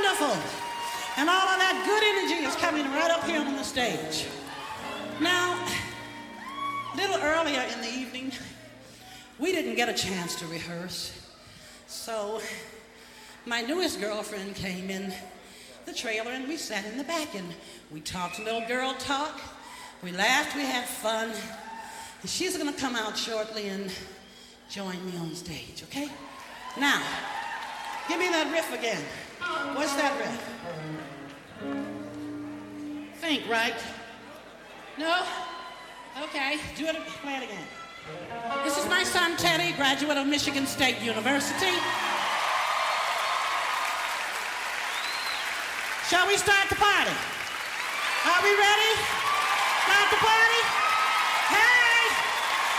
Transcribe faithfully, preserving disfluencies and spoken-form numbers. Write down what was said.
wonderful. And all of that good energy is coming right up here on the stage. Now, a little earlier in the evening, we didn't get a chance to rehearse. So my newest girlfriend came in the trailer and we sat in the back and we talked a little girl talk. We laughed, we had fun. And she's gonna come out shortly and join me on stage, okay? Now, give me that riff again. What's that riff? Think, right? No? Okay, do it, play it again. This is my son, Teddy, graduate of Michigan State University. Shall we start the party? Are we ready?